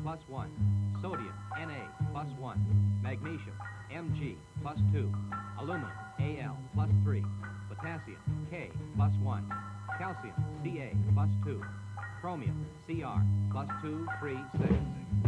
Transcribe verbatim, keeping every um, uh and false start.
plus one. Sodium, Na, plus one. Magnesium, Mg, plus two. Aluminum, Al, plus three. Potassium, K, plus one. Calcium, Ca, plus two. Chromium, Cr, plus two, three, six.